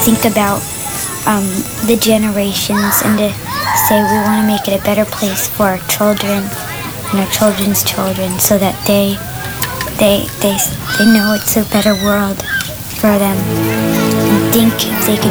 think about the generations and to say we want to make it a better place for our children and our children's children, so that they know it's a better world for them, and think if they can